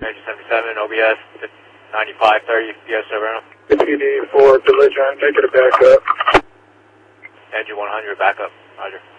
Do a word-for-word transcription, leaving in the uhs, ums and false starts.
Engine seventy-seven, O B S ninety-five thirty, B S over. P D for belligerent, make it a backup. Engine one hundred, backup, roger.